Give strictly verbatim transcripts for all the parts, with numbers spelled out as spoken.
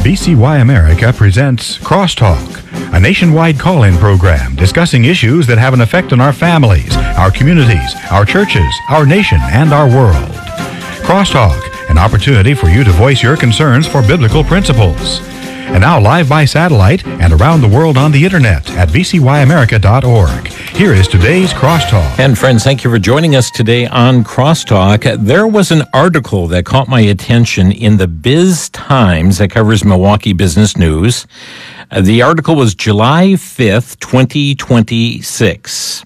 V C Y America presents Crosstalk, a nationwide call-in program discussing issues that have an effect on our families, our communities, our churches, our nation, and our world. Crosstalk, an opportunity for you to voice your concerns for biblical principles. And now live by satellite and around the world on the internet at v c y america dot org. Here is today's Crosstalk. And friends, thank you for joining us today on Crosstalk. There was an article that caught my attention in the Biz Times that covers Milwaukee business news. Uh, the article was July fifth, twenty twenty-six.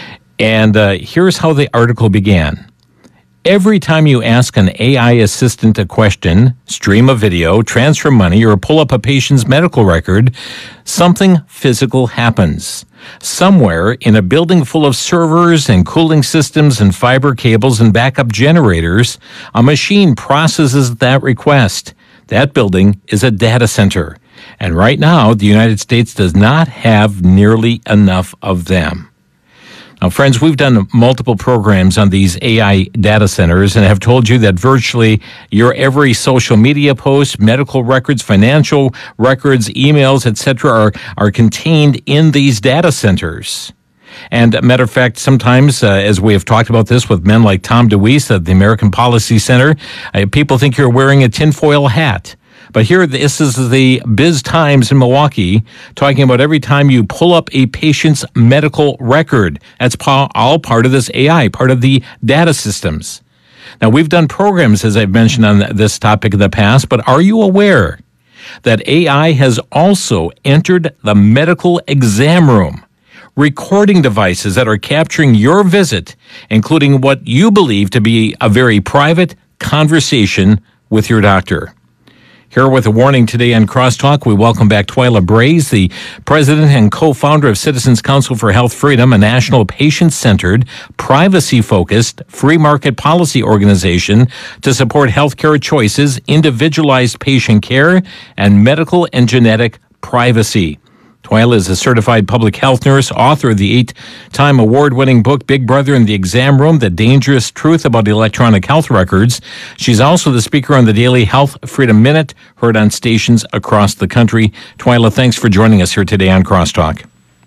And uh, here's how the article began. Every time you ask an A I assistant a question, stream a video, transfer money, or pull up a patient's medical record, something physical happens. Somewhere in a building full of servers and cooling systems and fiber cables and backup generators, a machine processes that request. That building is a data center. And right now, the United States does not have nearly enough of them. Now, friends, we've done multiple programs on these A I data centers and have told you that virtually your every social media post, medical records, financial records, emails, et cetera are, are contained in these data centers. And a matter of fact, sometimes, uh, as we have talked about this with men like Tom DeWeese at the American Policy Center, uh, people think you're wearing a tinfoil hat. But here, this is the Biz Times in Milwaukee talking about every time you pull up a patient's medical record. That's all part of this A I, part of the data systems. Now, we've done programs, as I've mentioned, on this topic in the past, but are you aware that A I has also entered the medical exam room? Recording devices that are capturing your visit, including what you believe to be a very private conversation with your doctor. Here with a warning today on Crosstalk, we welcome back Twyla Braze, the president and co-founder of Citizens Council for Health Freedom, a national patient-centered, privacy-focused, free market policy organization to support healthcare choices, individualized patient care, and medical and genetic privacy. Twyla is a certified public health nurse, author of the eight-time award-winning book, Big Brother in the Exam Room, The Dangerous Truth About Electronic Health Records. She's also the speaker on the Daily Health Freedom Minute, heard on stations across the country. Twyla, thanks for joining us here today on Crosstalk.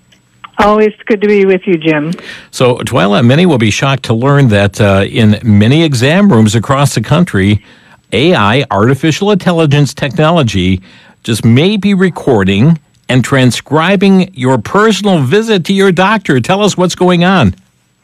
Always good to be with you, Jim. So, Twyla, many will be shocked to learn that uh, in many exam rooms across the country, A I, artificial intelligence technology, just may be recording and transcribing your personal visit to your doctor. Tell us what's going on.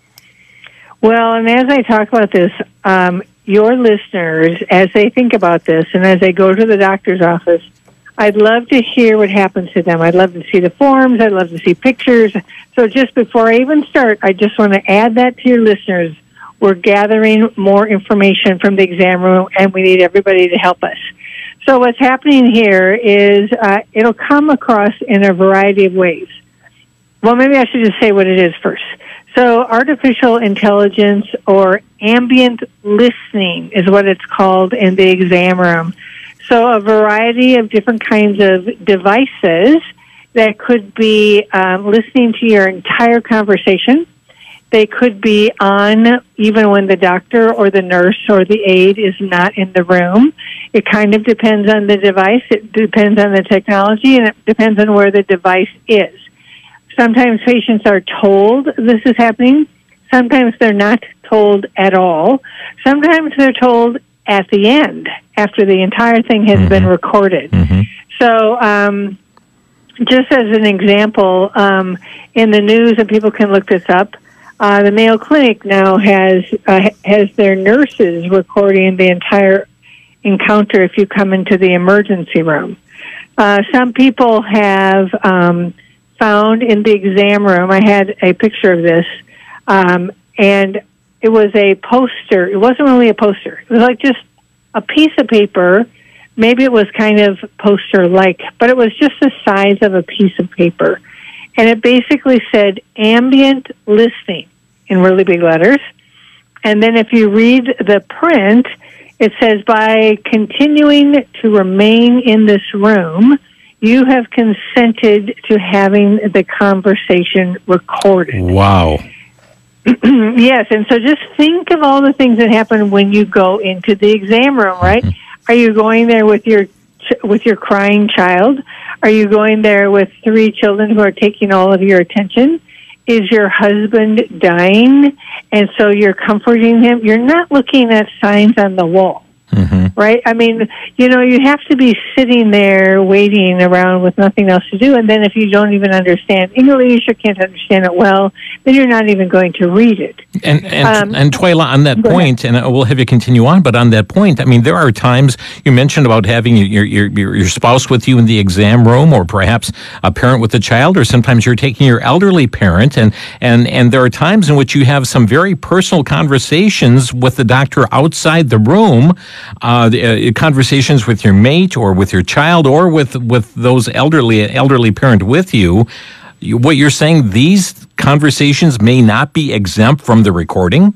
Well, and as I talk about this, um, your listeners, as they think about this and as they go to the doctor's office, I'd love to hear what happens to them. I'd love to see the forms. I'd love to see pictures. So just before I even start, I just want to add that to your listeners. We're gathering more information from the exam room, and we need everybody to help us. So what's happening here is uh, it'll come across in a variety of ways. Well, maybe I should just say what it is first. So artificial intelligence or ambient listening is what it's called in the exam room. So a variety of different kinds of devices that could be um, listening to your entire conversation. They could be on even when the doctor or the nurse or the aide is not in the room. It kind of depends on the device. It depends on the technology, and it depends on where the device is. Sometimes patients are told this is happening. Sometimes they're not told at all. Sometimes they're told at the end, after the entire thing has mm-hmm. been recorded. Mm-hmm. So um, just as an example, um, in the news, and people can look this up, Uh, the Mayo Clinic now has uh, has their nurses recording the entire encounter if you come into the emergency room. Uh, some people have um, found in the exam room, I had a picture of this, um, and it was a poster. It wasn't really a poster. It was like just a piece of paper. Maybe it was kind of poster-like, but it was just the size of a piece of paper. And it basically said ambient listening in really big letters. And then if you read the print, it says, by continuing to remain in this room, you have consented to having the conversation recorded. Wow. Yes, and so just think of all the things that happen when you go into the exam room, right? Mm-hmm. Are you going there with your ch- with your crying child? Are you going there with three children who are taking all of your attention? Is your husband dying, and so you're comforting him? You're not looking at signs on the wall. Mm-hmm. Right? I mean, you know, you have to be sitting there waiting around with nothing else to do. And then if you don't even understand English or can't understand it well, then you're not even going to read it. And and, um, and Twyla, on that point, ahead. and we'll have you continue on, but on that point, I mean, there are times you mentioned about having your, your, your, your spouse with you in the exam room, or perhaps a parent with a child, or sometimes you're taking your elderly parent. And, and, and there are times in which you have some very personal conversations with the doctor outside the room. Uh, the, uh, conversations with your mate or with your child or with with those elderly elderly parent with you. you. What you're saying, these conversations may not be exempt from the recording?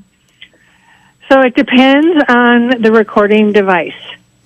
So it depends on the recording device.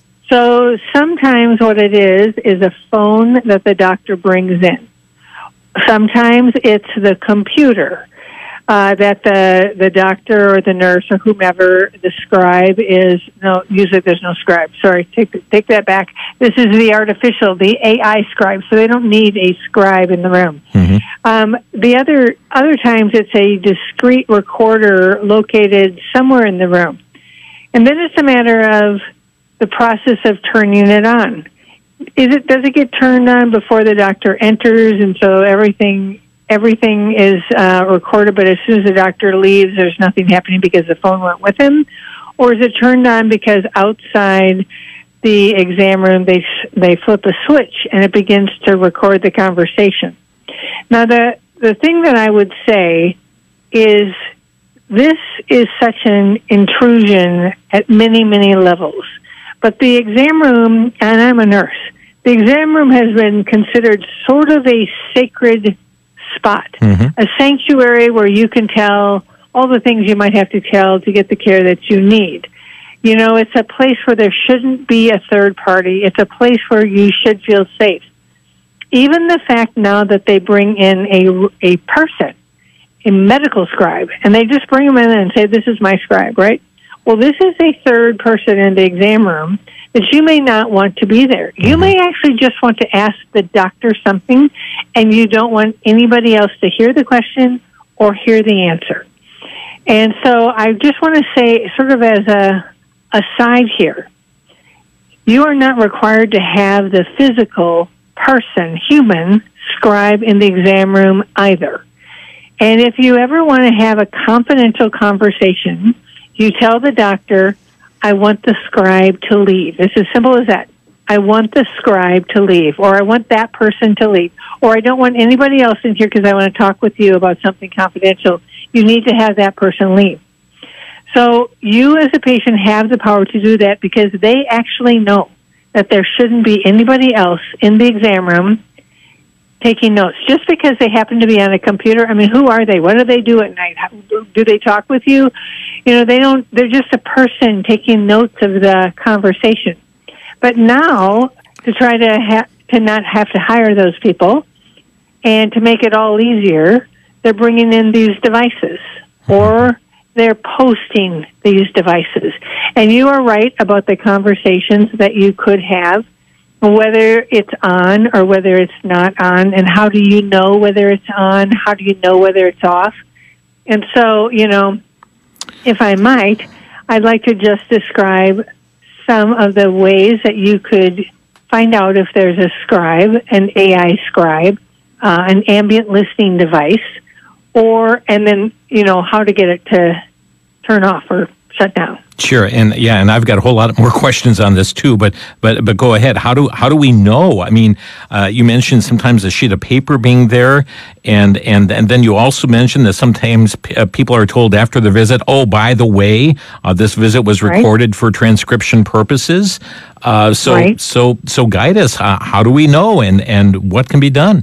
So sometimes what it is is a phone that the doctor brings in. Sometimes it's the computer uh, that the the doctor or the nurse or whomever, the scribe is, no, usually there's no scribe. Sorry, take take that back. This is the artificial, the A I scribe, so they don't need a scribe in the room. Mm-hmm. Um, the other other times it's a discrete recorder located somewhere in the room. And then it's a matter of the process of turning it on. Is it does it get turned on before the doctor enters, and so everything everything is uh, recorded, but as soon as the doctor leaves, there's nothing happening because the phone went with him? Or is it turned on because outside the exam room they they flip a switch and it begins to record the conversation? Now, the the thing that I would say is this is such an intrusion at many, many levels. But the exam room, and I'm a nurse, the exam room has been considered sort of a sacred spot, mm-hmm. a sanctuary where you can tell all the things you might have to tell to get the care that you need. You know, it's a place where there shouldn't be a third party. It's a place where you should feel safe. Even the fact now that they bring in a, a person, a medical scribe, and they just bring them in and say, this is my scribe, right? Well, this is a third person in the exam room that you may not want to be there. You may actually just want to ask the doctor something, and you don't want anybody else to hear the question or hear the answer. And so I just want to say, sort of as a aside here, you are not required to have the physical person, human, scribe in the exam room either. And if you ever want to have a confidential conversation, you tell the doctor, I want the scribe to leave. It's as simple as that. I want the scribe to leave, or I want that person to leave, or I don't want anybody else in here because I want to talk with you about something confidential. You need to have that person leave. So you as a patient have the power to do that because they actually know that there shouldn't be anybody else in the exam room taking notes. Just because they happen to be on a computer, I mean, who are they? What do they do at night? How, do they talk with you? You know, they don't, they're just a person taking notes of the conversation. But now, to try to ha- to not have to hire those people and to make it all easier, they're bringing in these devices or they're posting these devices. And you are right about the conversations that you could have, whether it's on or whether it's not on, and how do you know whether it's on? How do you know whether it's off? And so, you know, if I might, I'd like to just describe some of the ways that you could find out if there's a scribe, an A I scribe, uh, an ambient listening device, or, and then, you know, how to get it to turn off or shut down. Sure, and yeah, and I've got a whole lot more questions on this too. But but but go ahead. How do how do we know? I mean, uh, you mentioned sometimes a sheet of paper being there, and and and then you also mentioned that sometimes p- uh, people are told after the visit, oh, by the way, uh, this visit was recorded right. for transcription purposes. Uh, so right. so so guide us. How, how do we know, and and what can be done?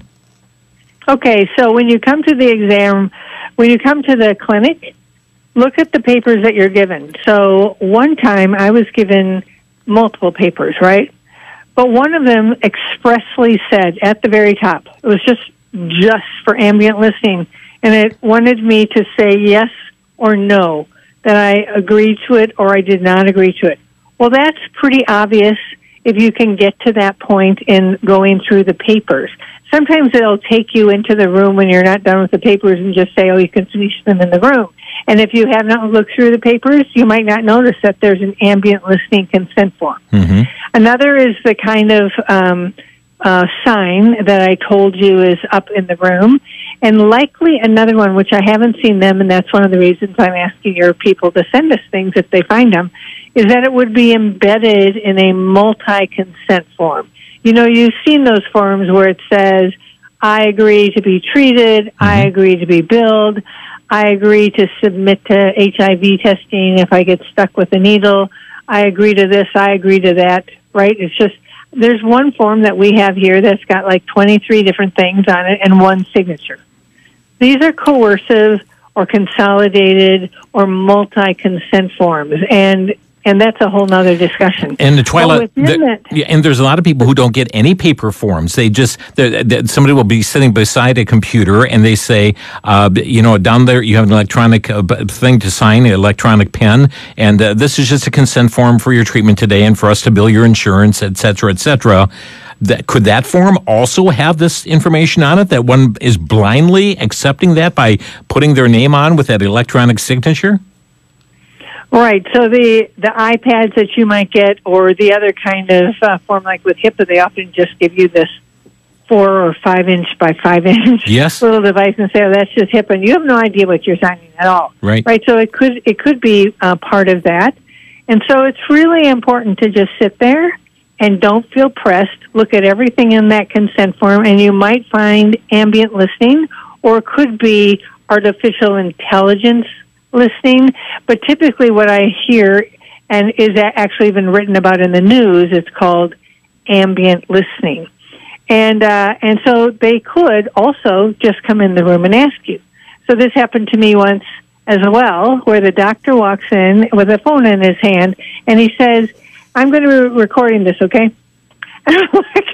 Okay, so when you come to the exam, when you come to the clinic, look at the papers that you're given. So one time I was given multiple papers, right? But one of them expressly said at the very top, it was just just for ambient listening, and it wanted me to say yes or no, that I agreed to it or I did not agree to it. Well, that's pretty obvious if you can get to that point in going through the papers. Sometimes it'll take you into the room when you're not done with the papers and just say, oh, you can finish them in the room. And if you have not looked through the papers, you might not notice that there's an ambient listening consent form. Mm-hmm. Another is the kind of um, uh, sign that I told you is up in the room. And likely another one, which I haven't seen them, and that's one of the reasons I'm asking your people to send us things if they find them, is that it would be embedded in a multi-consent form. You know, you've seen those forms where it says, I agree to be treated, mm-hmm. I agree to be billed, I agree to submit to H I V testing if I get stuck with a needle, I agree to this, I agree to that, right? It's just, there's one form that we have here that's got like twenty-three different things on it and one signature. These are coercive or consolidated or multi-consent forms, and and that's a whole nother discussion. And the Twyla, the, that, yeah, and there's a lot of people who don't get any paper forms. They just they're, they're, somebody will be sitting beside a computer and they say, uh, you know, down there you have an electronic uh, thing to sign, an electronic pen, and uh, this is just a consent form for your treatment today and for us to bill your insurance, et cetera, et cetera. That, could that form also have this information on it, that one is blindly accepting that by putting their name on with that electronic signature? Right. So the, the iPads that you might get, or the other kind of uh, form, like with HIPAA, they often just give you this four or five inch by five inch yes. little device and say, oh, that's just HIPAA. And you have no idea what you're signing at all. Right. Right. So it could, it could be uh, part of that. And so it's really important to just sit there and don't feel pressed. Look at everything in that consent form, and you might find ambient listening, or it could be artificial intelligence listening. But typically what I hear, and is actually even written about in the news, it's called ambient listening. And uh, and so they could also just come in the room and ask you. So this happened to me once as well, where the doctor walks in with a phone in his hand, and he says, I'm going to be recording this, okay? And I'm like,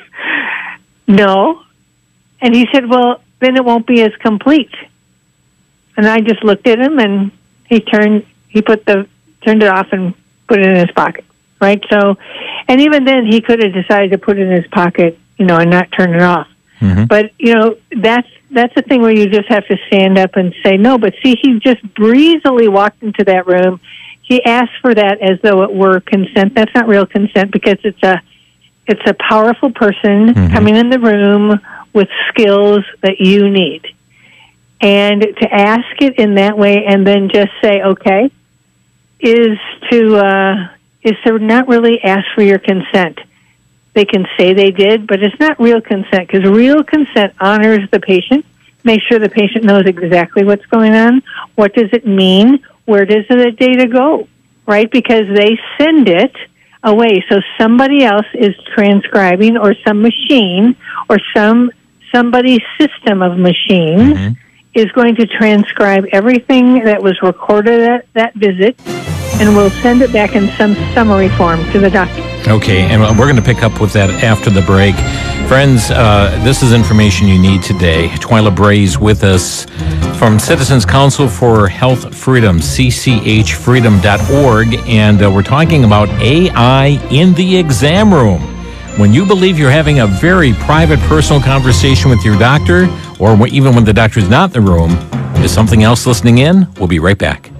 no. And he said, well, then it won't be as complete. And I just looked at him, and he turned, he put the, turned it off and put it in his pocket, right? So, and even then he could have decided to put it in his pocket, you know, and not turn it off. Mm-hmm. But, you know, that's, that's the thing where you just have to stand up and say no. But see, he just breezily walked into that room. He asked for that as though it were consent. That's not real consent, because it's a, it's a powerful person mm-hmm. coming in the room with skills that you need. And to ask it in that way and then just say, okay, is to, uh, is to not really ask for your consent. They can say they did, but it's not real consent, because real consent honors the patient, make sure the patient knows exactly what's going on, what does it mean, where does the data go, right? Because they send it away. So somebody else is transcribing, or some machine, or some somebody's system of machines mm-hmm. is going to transcribe everything that was recorded at that visit, and we'll send it back in some summary form to the doctor. Okay, and we're going to pick up with that after the break. Friends, uh, this is information you need today. Twyla Bray's with us from Citizens Council for Health Freedom, C C H freedom dot org, and uh, we're talking about A I in the exam room. When you believe you're having a very private, personal conversation with your doctor, or even when the doctor's not in the room, is something else listening in? We'll be right back.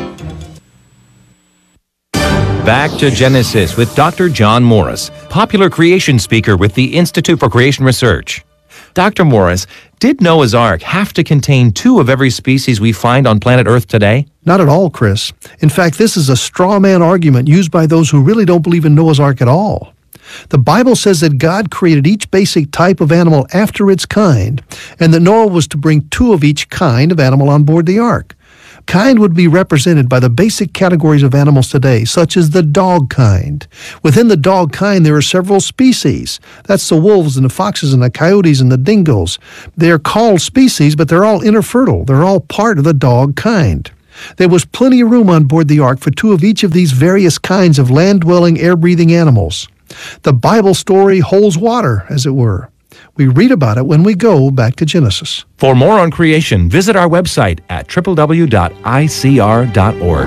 Back to Genesis with Doctor John Morris, popular creation speaker with the Institute for Creation Research. Doctor Morris, did Noah's Ark have to contain two of every species we find on planet Earth today? Not at all, Chris. In fact, this is a straw man argument used by those who really don't believe in Noah's Ark at all. The Bible says that God created each basic type of animal after its kind, and that Noah was to bring two of each kind of animal on board the ark. Kind would be represented by the basic categories of animals today, such as the dog kind. Within the dog kind, there are several species. That's the wolves and the foxes and the coyotes and the dingoes. They are called species, but they're all interfertile. They're all part of the dog kind. There was plenty of room on board the ark for two of each of these various kinds of land-dwelling, air-breathing animals. The Bible story holds water, as it were. We read about it when we go back to Genesis. For more on creation, visit our website at w w w dot i c r dot org.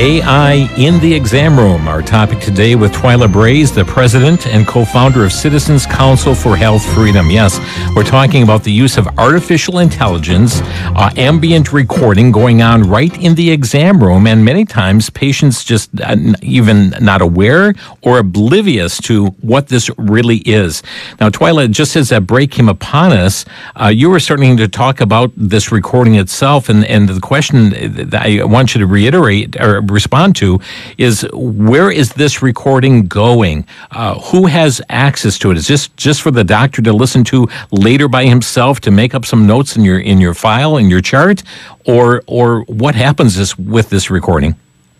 A I in the exam room. Our topic today with Twyla Braze, the president and co-founder of Citizens Council for Health Freedom. Yes, we're talking about the use of artificial intelligence, uh, ambient recording going on right in the exam room, and many times patients just uh, even not aware or oblivious to what this really is. Now, Twyla, just as that break came upon us, uh, you were starting to talk about this recording itself, and, and the question that I want you to reiterate or respond to is, where is this recording going? Uh, who has access to it? Is this just for the doctor to listen to later by himself to make up some notes in your in your file, in your chart, or or what happens this, with this recording?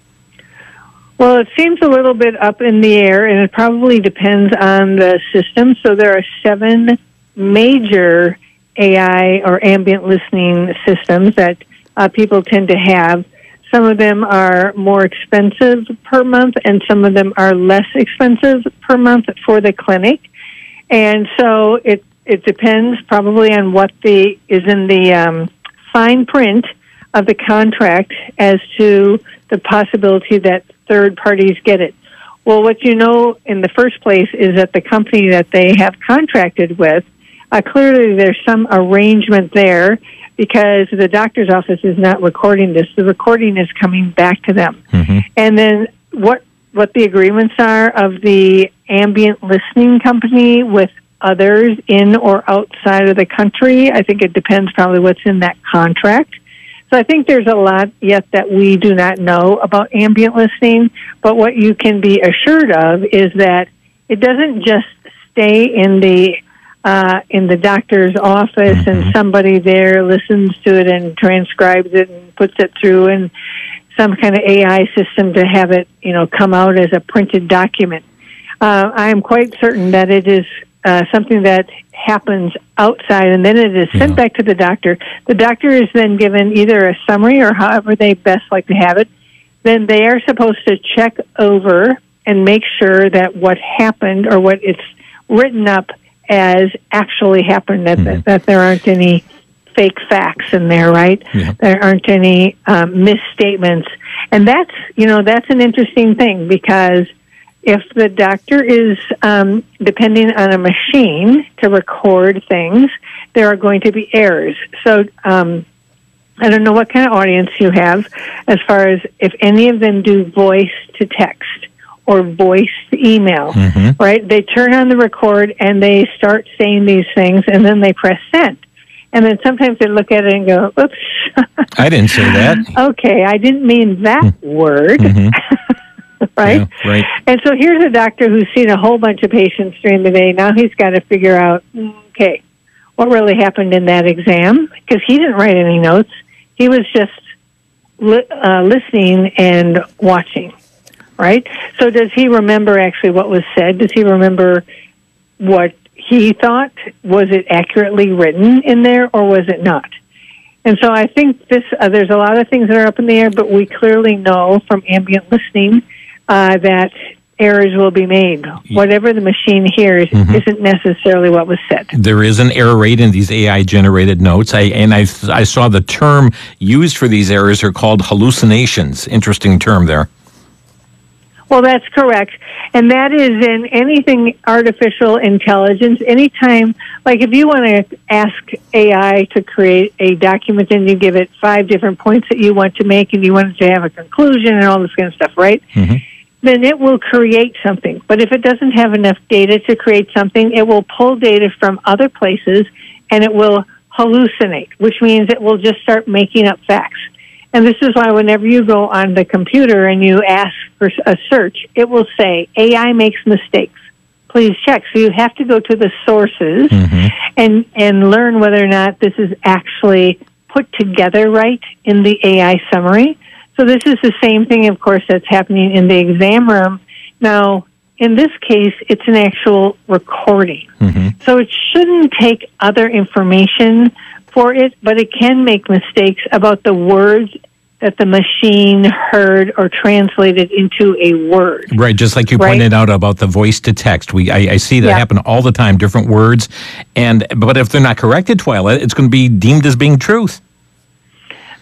Well, it seems a little bit up in the air, and it probably depends on the system. So there are seven major A I or ambient listening systems that uh, people tend to have. Some of them are more expensive per month, and some of them are less expensive per month for the clinic. And so it it depends probably on what the is in the um, fine print of the contract as to the possibility that third parties get it. Well, what you know in the first place is that the company that they have contracted with, uh, clearly there's some arrangement there, because the doctor's office is not recording this. The recording is coming back to them. Mm-hmm. And then what what the agreements are of the ambient listening company with others in or outside of the country, I think it depends probably what's in that contract. So I think there's a lot yet that we do not know about ambient listening, but what you can be assured of is that it doesn't just stay in the Uh, in the doctor's office, mm-hmm. and somebody there listens to it and transcribes it and puts it through in some kind of A I system to have it, you know, come out as a printed document. Uh, I am quite certain that it is uh, something that happens outside, and then it is sent yeah. back to the doctor. The doctor is then given either a summary or however they best like to have it. Then they are supposed to check over and make sure that what happened or what it's written up as actually happened, that, mm-hmm. that that there aren't any fake facts in there, right? Yeah. There aren't any um, misstatements. And that's, you know, that's an interesting thing, because if the doctor is um, depending on a machine to record things, there are going to be errors. So um, I don't know what kind of audience you have as far as if any of them do voice to text or voice to email, mm-hmm. right? They turn on the record and they start saying these things, and then they press send. And then sometimes they look at it and go, oops. I didn't say that. Okay, I didn't mean that mm-hmm. word. Mm-hmm. Right? Yeah, right. And so here's a doctor who's seen a whole bunch of patients during the day. Now he's got to figure out, okay, what really happened in that exam? Because he didn't write any notes. He was just li- uh, listening and watching. Right? So does he remember actually what was said? Does he remember what he thought? Was it accurately written in there, or was it not? And so I think this uh, there's a lot of things that are up in the air, but we clearly know from ambient listening uh, that errors will be made. Whatever the machine hears mm-hmm. isn't necessarily what was said. There is an error rate in these A I-generated notes, I, and I, I saw the term used for these errors are called hallucinations. Interesting term there. Well, that's correct. And that is in anything artificial intelligence. Anytime, like if you want to ask A I to create a document and you give it five different points that you want to make and you want it to have a conclusion and all this kind of stuff, right? Mm-hmm. Then it will create something. But if it doesn't have enough data to create something, it will pull data from other places and it will hallucinate, which means it will just start making up facts. And this is why whenever you go on the computer and you ask for a search, it will say, A I makes mistakes. Please check. So you have to go to the sources mm-hmm. and, and learn whether or not this is actually put together right in the A I summary. So this is the same thing, of course, that's happening in the exam room. Now, in this case, it's an actual recording. Mm-hmm. So it shouldn't take other information for it, but it can make mistakes about the words that the machine heard or translated into a word. Right, just like you right? pointed out about the voice to text. We I, I see that yeah. happen all the time, different words. And but if they're not corrected, Twyla, it's going to be deemed as being truth.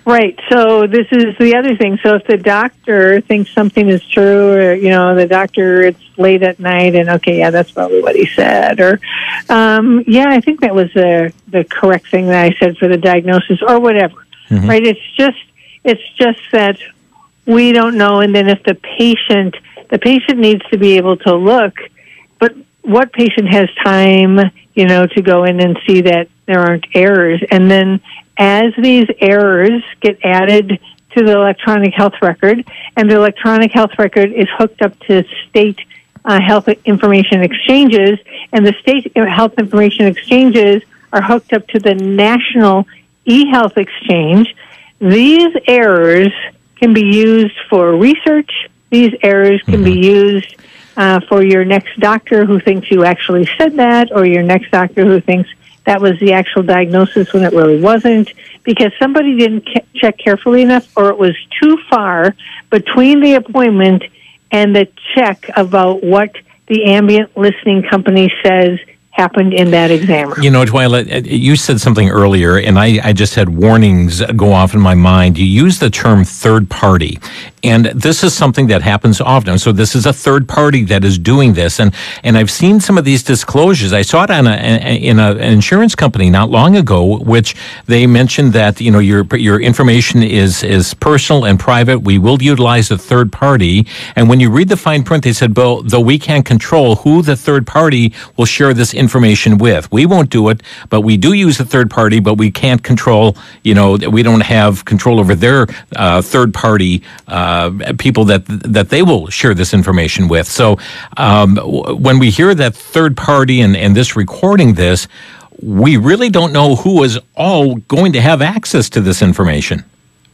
Right. So this is the other thing. So if the doctor thinks something is true, or, you know, the doctor, it's late at night and, okay, yeah, that's probably what he said. Or, um, yeah, I think that was the, the correct thing that I said for the diagnosis or whatever. Mm-hmm. Right. It's just, it's just that we don't know. And then if the patient, the patient needs to be able to look, but what patient has time, you know, to go in and see that there aren't errors? And then as these errors get added to the electronic health record, and the electronic health record is hooked up to state uh, health information exchanges, and the state health information exchanges are hooked up to the national e-health exchange, these errors can be used for research. These errors can mm-hmm. be used uh, for your next doctor who thinks you actually said that, or your next doctor who thinks that was the actual diagnosis when it really wasn't, because somebody didn't ke- check carefully enough, or it was too far between the appointment and the check about what the ambient listening company says happened in that exam room. You know, Twyla, you said something earlier, and I, I just had warnings go off in my mind. You used the term third party, and this is something that happens often. So this is a third party that is doing this, and, and I've seen some of these disclosures. I saw it on a, in a, an insurance company not long ago, which they mentioned that, you know, your your information is, is personal and private. We will utilize a third party, and when you read the fine print, they said, well, though we can't control who the third party will share this information with. We won't do it, but we do use a third party, but we can't control, you know, we don't have control over their uh, third party uh, people that that they will share this information with. So um, w- when we hear that third party and, and this recording this, we really don't know who is all going to have access to this information.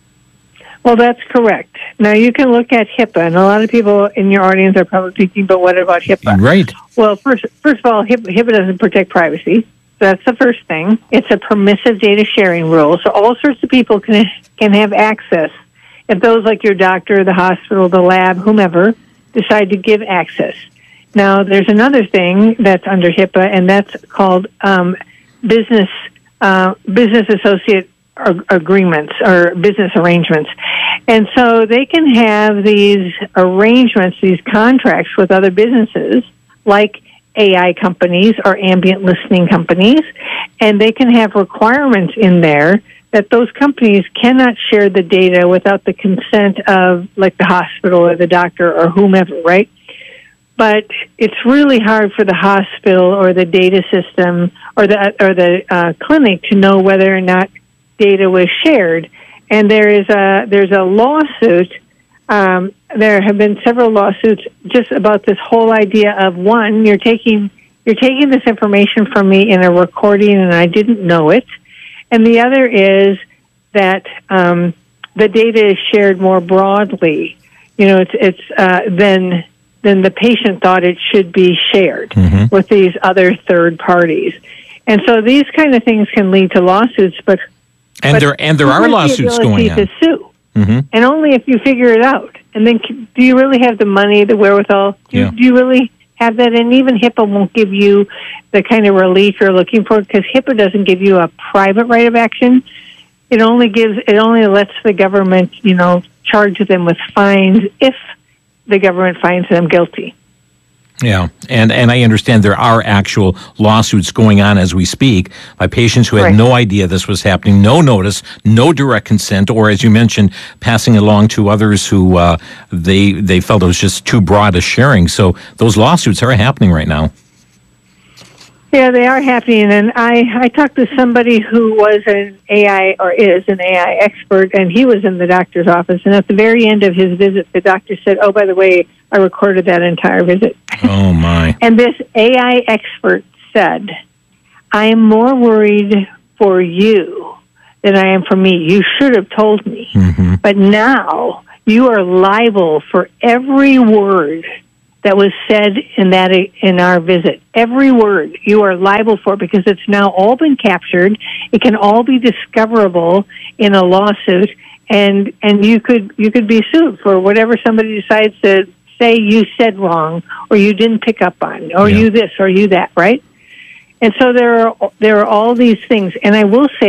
Well, that's correct. Now, you can look at HIPAA, and a lot of people in your audience are probably thinking, but what about HIPAA? Right. Well, first, first of all, HIPAA, HIPAA doesn't protect privacy. So that's the first thing. It's a permissive data sharing rule, so all sorts of people can can have access. If those like your doctor, the hospital, the lab, whomever, decide to give access. Now, there's another thing that's under HIPAA, and that's called um, business uh, business associate agreements or business arrangements. And so they can have these arrangements, these contracts with other businesses like A I companies or ambient listening companies, and they can have requirements in there that those companies cannot share the data without the consent of like the hospital or the doctor or whomever, right? But it's really hard for the hospital or the data system or the or the uh, clinic to know whether or not data was shared. And there is a there's a lawsuit. Um, there have been several lawsuits just about this whole idea of, one, you're taking you're taking this information from me in a recording and I didn't know it, and the other is that um, the data is shared more broadly. You know, it's it's uh, than than the patient thought it should be shared mm-hmm. with these other third parties, and so these kind of things can lead to lawsuits, but. And but there and there are lawsuits the going on. To sue, mm-hmm. and only if you figure it out. And then, do you really have the money, the wherewithal? Do, yeah. do you really have that? And even HIPAA won't give you the kind of relief you're looking for, because HIPAA doesn't give you a private right of action. It only gives. It only lets the government, you know, charge them with fines if the government finds them guilty. Yeah, and, and I understand there are actual lawsuits going on as we speak by patients who had right. no idea this was happening, no notice, no direct consent, or as you mentioned, passing along to others who uh, they they felt it was just too broad a sharing. So those lawsuits are happening right now. Yeah, they are happening, and I, I talked to somebody who was an A I, or is an A I expert, and he was in the doctor's office, and at the very end of his visit, the doctor said, oh, by the way, I recorded that entire visit. Oh, my. And this A I expert said, I am more worried for you than I am for me. You should have told me. Mm-hmm. But now you are liable for every word that was said in that in our visit. Every word you are liable for, because it's now all been captured. It can all be discoverable in a lawsuit, and and you could you could be sued for whatever somebody decides to say you said wrong, or you didn't pick up on, or yeah. you this or you that, right? And so there are there are all these things. And I will say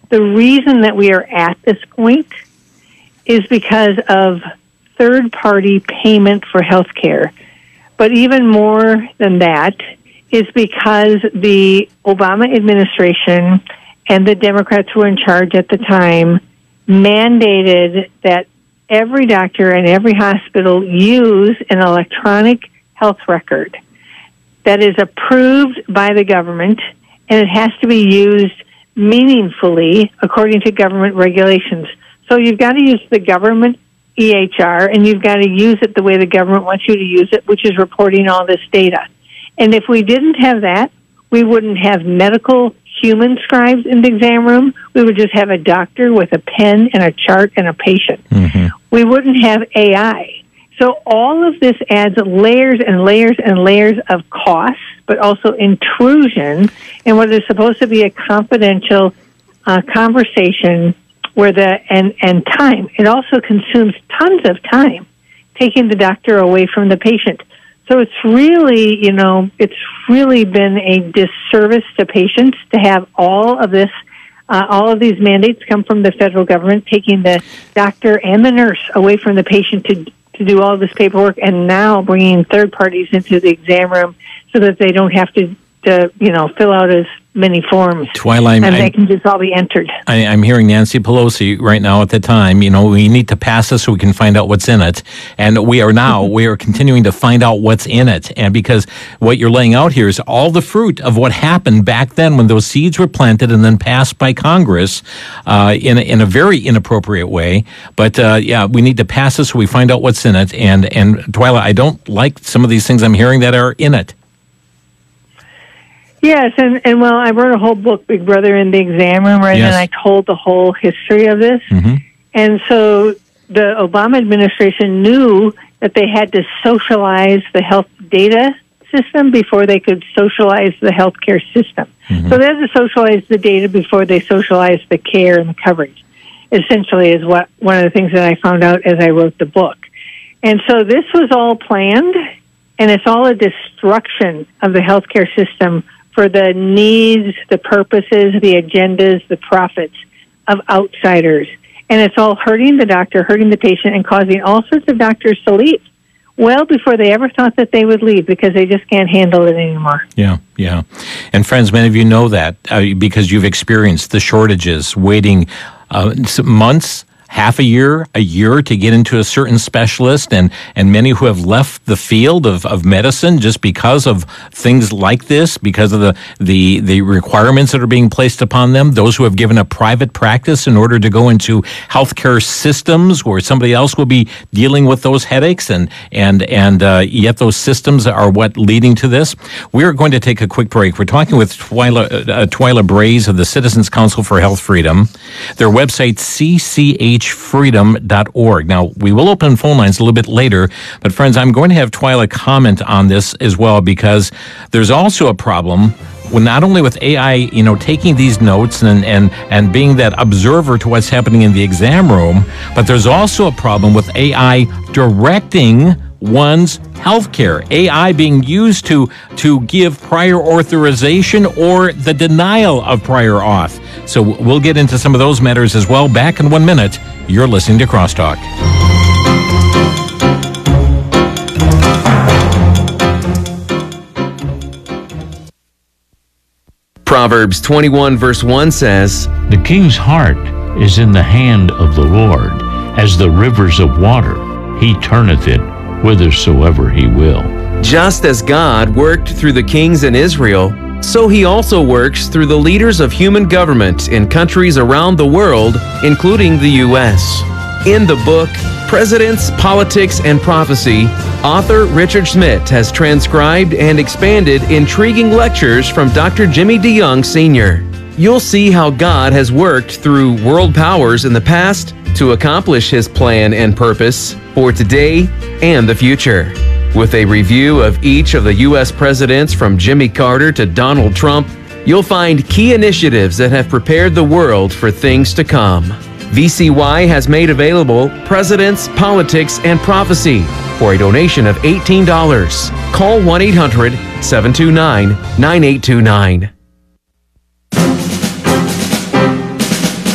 The reason that we are at this point is because of third-party payment for health care. But even more than that is because the Obama administration and the Democrats who were in charge at the time mandated that every doctor and every hospital use an electronic health record that is approved by the government, and it has to be used meaningfully according to government regulations. So you've got to use the government E H R, and you've got to use it the way the government wants you to use it, which is reporting all this data. And if we didn't have that, we wouldn't have medical human scribes in the exam room. We would just have a doctor with a pen and a chart and a patient. Mm-hmm. We wouldn't have A I. So all of this adds layers and layers and layers of costs, but also intrusion in what is supposed to be a confidential uh, conversation where the and, and time. It also consumes tons of time, taking the doctor away from the patient. So it's really, you know, it's really been a disservice to patients to have all of this, uh, all of these mandates come from the federal government, taking the doctor and the nurse away from the patient to to do all this paperwork, and now bringing third parties into the exam room so that they don't have to, to you know, fill out as many forms. Twilight, and I, they can just all be entered. I, I'm hearing Nancy Pelosi right now at the time, you know, we need to pass this so we can find out what's in it. And we are now, we are continuing to find out what's in it. And because what you're laying out here is all the fruit of what happened back then when those seeds were planted and then passed by Congress uh, in, a, in a very inappropriate way. But uh, yeah, we need to pass this so we find out what's in it. And, and Twyla, I don't like some of these things I'm hearing that are in it. Yes, and, and well, I wrote a whole book, Big Brother in the Exam Room, right? Yes. And I told the whole history of this. Mm-hmm. And so the Obama administration knew that they had to socialize the health data system before they could socialize the healthcare system. Mm-hmm. So they had to socialize the data before they socialized the care and the coverage, essentially, is what one of the things that I found out as I wrote the book. And so this was all planned, and it's all a destruction of the healthcare system for the needs, the purposes, the agendas, the profits of outsiders. And it's all hurting the doctor, hurting the patient, and causing all sorts of doctors to leave well before they ever thought that they would leave because they just can't handle it anymore. Yeah, yeah. And friends, many of you know that uh, because you've experienced the shortages, waiting uh, months, half a year, a year to get into a certain specialist, and, and many who have left the field of, of medicine just because of things like this, because of the, the, the requirements that are being placed upon them, those who have given up private practice in order to go into healthcare systems where somebody else will be dealing with those headaches, and, and, and uh, yet those systems are what leading to this. We're going to take a quick break. We're talking with Twyla, uh, Twyla Braze of the Citizens Council for Health Freedom. Their website, c c h freedom dot org. Now, we will open phone lines a little bit later, but friends, I'm going to have Twyla comment on this as well, because there's also a problem when not only with A I, you know, taking these notes and, and, and being that observer to what's happening in the exam room, but there's also a problem with A I directing one's healthcare. A I being used to to give prior authorization or the denial of prior auth. So we'll get into some of those matters as well. Back in one minute. You're listening to Crosstalk. Proverbs twenty-one verse one says, "The king's heart is in the hand of the Lord, as the rivers of water. He turneth it whithersoever he will." Just as God worked through the kings in Israel, so he also works through the leaders of human government in countries around the world, including the U S In the book, Presidents, Politics, and Prophecy, author Richard Schmidt has transcribed and expanded intriguing lectures from Doctor Jimmy DeYoung Senior You'll see how God has worked through world powers in the past to accomplish his plan and purpose for today and the future. With a review of each of the U S presidents from Jimmy Carter to Donald Trump, you'll find key initiatives that have prepared the world for things to come. V C Y has made available Presidents, Politics, and Prophecy for a donation of eighteen dollars. Call one eight hundred, seven two nine, nine eight two nine.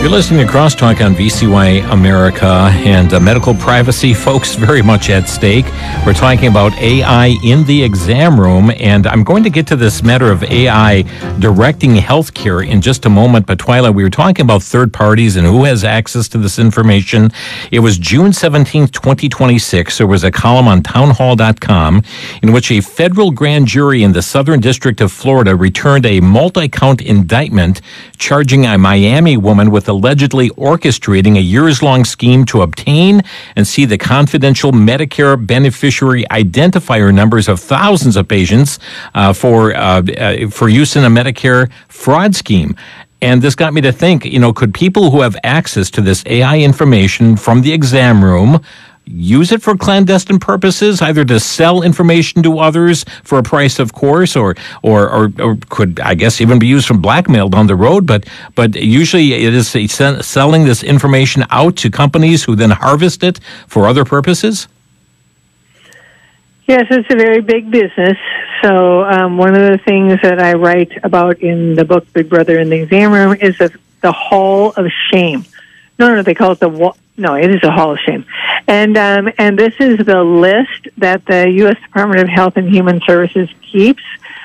You're listening to Crosstalk on V C Y America, and uh, medical privacy, folks, very much at stake. We're talking about A I in the exam room, and I'm going to get to this matter of A I directing healthcare in just a moment. But Twyla, we were talking about third parties and who has access to this information. It was June seventeenth, twenty twenty-six. There was a column on townhall dot com in which a federal grand jury in the Southern District of Florida returned a multi-count indictment charging a Miami woman with allegedly orchestrating a years-long scheme to obtain and see the confidential Medicare beneficiary identifier numbers of thousands of patients uh, for uh, uh, for use in a Medicare fraud scheme. And this got me to think, you know, could people who have access to this A I information from the exam room use it for clandestine purposes, either to sell information to others for a price, of course, or or or, or could, I guess, even be used for blackmail down the road. But but usually it is a, selling this information out to companies who then harvest it for other purposes? Yes, it's a very big business. So um, one of the things that I write about in the book Big Brother in the Exam Room is the, the Hall of Shame. No, no, they call it the wa- no, it is a Hall of Shame. And um, and this is the list that the U S Department of Health and Human Services keeps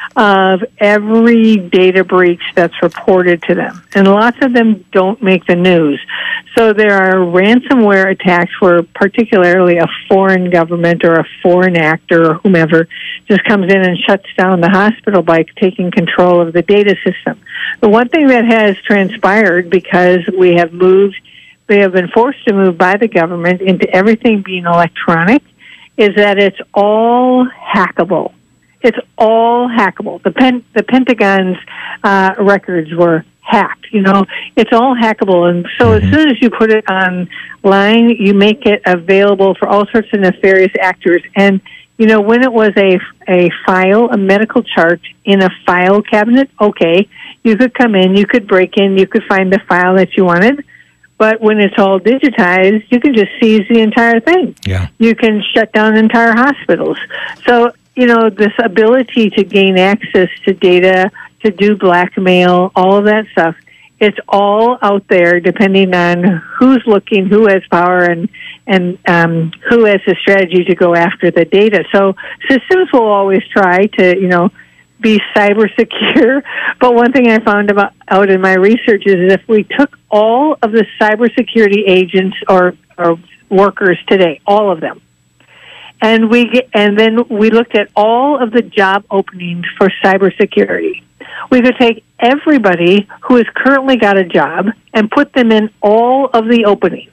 of every data breach that's reported to them. And lots of them don't make the news. So there are ransomware attacks where particularly a foreign government or a foreign actor or whomever just comes in and shuts down the hospital by taking control of the data system. The one thing that has transpired, because we have moved they have been forced to move by the government into everything being electronic, is that it's all hackable. It's all hackable. The pen, the Pentagon's uh, records were hacked. You know, it's all hackable. And so mm-hmm. as soon as you put it online, you make it available for all sorts of nefarious actors. And, you know, when it was a, a file, a medical chart in a file cabinet, okay, you could come in, you could break in, you could find the file that you wanted. But when it's all digitized, you can just seize the entire thing. Yeah. You can shut down entire hospitals. So, you know, this ability to gain access to data, to do blackmail, all of that stuff, it's all out there depending on who's looking, who has power, and, and um, who has the strategy to go after the data. So systems will always try to, you know, be cyber secure. But one thing I found about out in my research is if we took all of the cybersecurity agents or, or workers today, all of them, and we get, and then we looked at all of the job openings for cybersecurity, we could take everybody who has currently got a job and put them in all of the openings,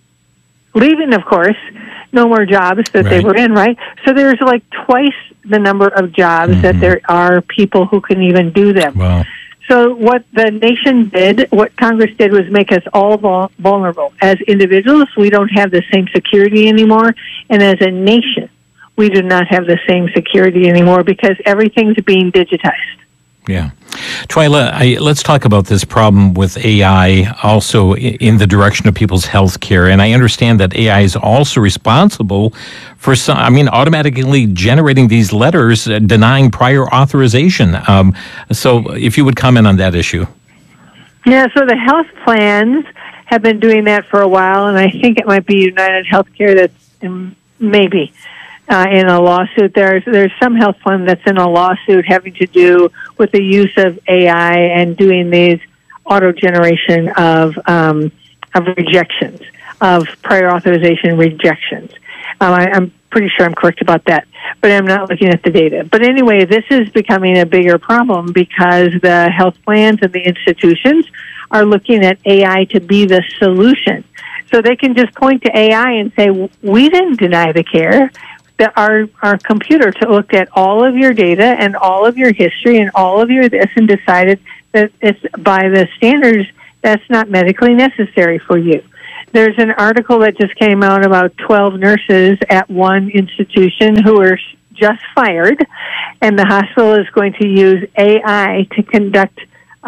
leaving, of course, no more jobs that right. they were in, right? So there's like twice the number of jobs mm-hmm. that there are people who can even do them. Wow. So what the nation did, what Congress did, was make us all vul- vulnerable. As individuals, we don't have the same security anymore, and as a nation, we do not have the same security anymore because everything's being digitized. Yeah. Twyla, I, let's talk about this problem with A I also in the direction of people's health care. And I understand that A I is also responsible for some, I mean, automatically generating these letters uh, denying prior authorization. Um, so if you would comment on that issue. Yeah, so the health plans have been doing that for a while, and I think it might be United Healthcare that's in, maybe Uh, in a lawsuit. There's there's some health plan that's in a lawsuit having to do with the use of A I and doing these auto generation of um, of rejections, of prior authorization rejections. Um, I, I'm pretty sure I'm correct about that, but I'm not looking at the data. But anyway, this is becoming a bigger problem because the health plans and the institutions are looking at A I to be the solution. So they can just point to A I and say, we didn't deny the care. That our, our computer to looked at all of your data and all of your history and all of your this and decided that it's by the standards that's not medically necessary for you. There's an article that just came out about twelve nurses at one institution who were just fired, and the hospital is going to use A I to conduct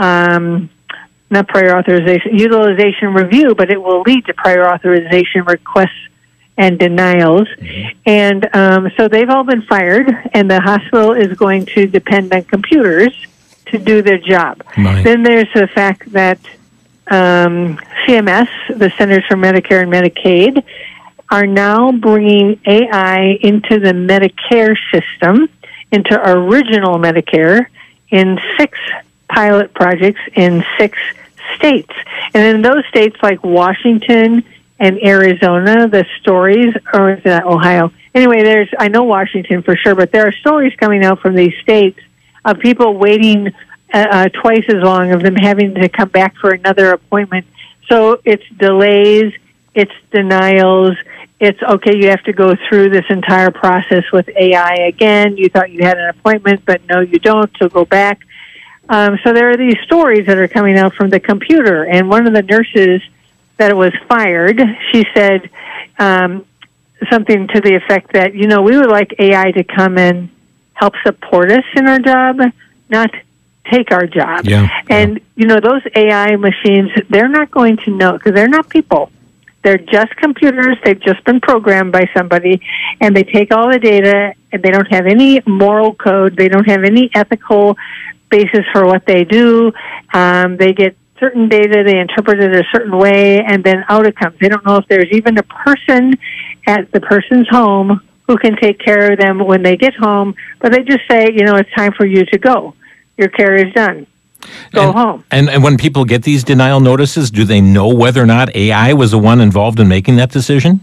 um, not prior authorization, utilization review, but it will lead to prior authorization requests and denials. Mm-hmm. And um, so they've all been fired, and the hospital is going to depend on computers to do their job. Right. Then there's the fact that um, C M S, the Centers for Medicare and Medicaid, are now bringing A I into the Medicare system, into original Medicare, in six pilot projects in six states. And in those states like Washington and Arizona, the stories, or is that Ohio? Anyway, there's, I know Washington for sure, but there are stories coming out from these states of people waiting uh, uh, twice as long, of them having to come back for another appointment. So it's delays, it's denials, it's, okay, you have to go through this entire process with A I again. You thought you had an appointment, but no, you don't, so go back. Um, so there are these stories that are coming out from the computer, and one of the nurses that was fired, she said um, something to the effect that, you know, we would like A I to come and help support us in our job, not take our job. Yeah, and, yeah. you know, those A I machines, they're not going to know, because they're not people. They're just computers. They've just been programmed by somebody, and they take all the data, and they don't have any moral code. They don't have any ethical basis for what they do. Um, they get certain data, they interpret it a certain way, and then out it comes. They don't know if there's even a person at the person's home who can take care of them when they get home, but they just say, you know, it's time for you to go. Your care is done. Go and, home. And, and when people get these denial notices, do they know whether or not A I was the one involved in making that decision?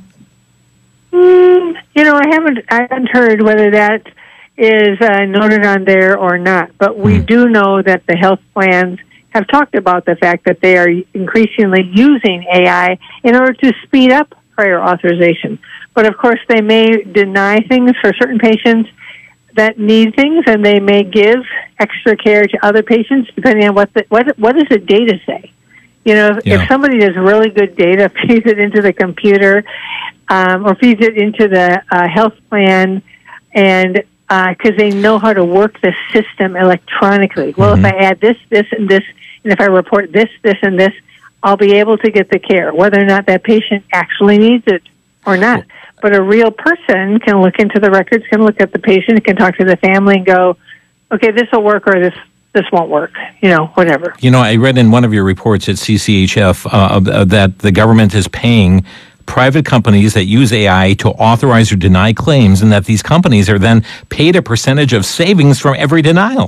Mm, you know, I haven't, I haven't heard whether that is uh, noted on there or not, but we Hmm. do know that the health plans have talked about the fact that they are increasingly using A I in order to speed up prior authorization. But of course, they may deny things for certain patients that need things, and they may give extra care to other patients depending on what the, what what does the data say. You know, if, Yeah. if somebody does really good data, feeds it into the computer, um, or feeds it into the uh, health plan, and because uh, they know how to work the system electronically. Well, Mm-hmm. if I add this, this, and this, and if I report this, this, and this, I'll be able to get the care, whether or not that patient actually needs it or not. But a real person can look into the records, can look at the patient, can talk to the family and go, okay, this will work, or this this won't work, you know, whatever. You know, I read in one of your reports at C C H F uh, uh, that the government is paying private companies that use A I to authorize or deny claims, and that these companies are then paid a percentage of savings from every denial.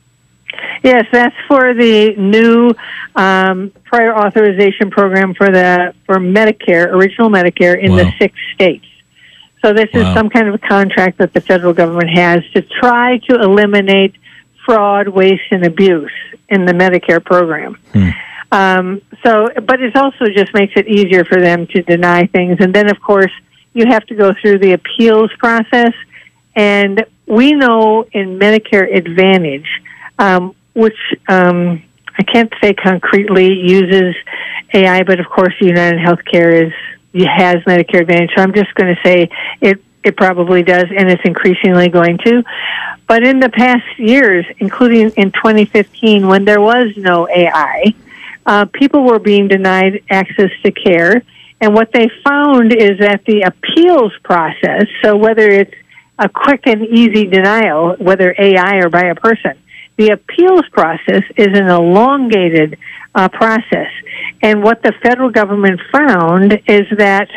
Yes, that's for the new um, prior authorization program for the for Medicare, original Medicare in Wow. the six states. So this Wow. is some kind of a contract that the federal government has to try to eliminate fraud, waste, and abuse in the Medicare program. Hmm. Um, so, but it also just makes it easier for them to deny things. And then, of course, you have to go through the appeals process. And we know in Medicare Advantage, um, which um, I can't say concretely uses A I, but of course United Healthcare is has Medicare Advantage. So I'm just going to say it it probably does, and it's increasingly going to. But in the past years, including in twenty fifteen, when there was no A I, uh, people were being denied access to care. And what they found is that the appeals process, so whether it's a quick and easy denial, whether A I or by a person, the appeals process is an elongated uh, process. And what the federal government found is that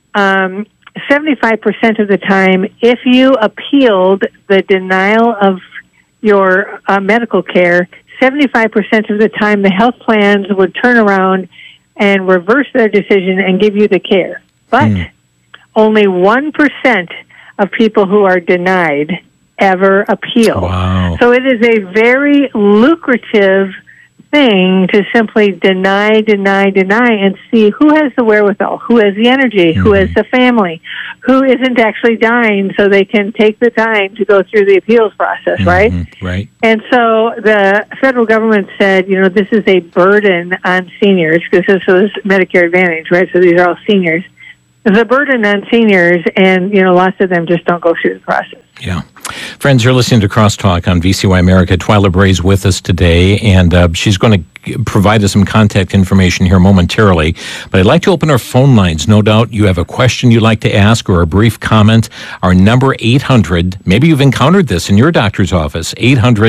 um, seventy-five percent of the time, if you appealed the denial of your uh, medical care, seventy-five percent of the time the health plans would turn around and reverse their decision and give you the care. But mm. only one percent of people who are denied ever appeal. Wow. So it is a very lucrative thing to simply deny, deny, deny, and see who has the wherewithal, who has the energy, mm-hmm. who has the family, who isn't actually dying, so they can take the time to go through the appeals process, mm-hmm. right? Right. And so the federal government said, you know, this is a burden on seniors, because this was Medicare Advantage, right? So these are all seniors. It's a burden on seniors, and, you know, lots of them just don't go through the process. Yeah. Friends, you're listening to Crosstalk on V C Y America. Twyla Bray's with us today, and uh, she's going to provide us some contact information here momentarily. But I'd like to open our phone lines. No doubt you have a question you'd like to ask or a brief comment. Our number, eight hundred, maybe you've encountered this in your doctor's office, eight hundred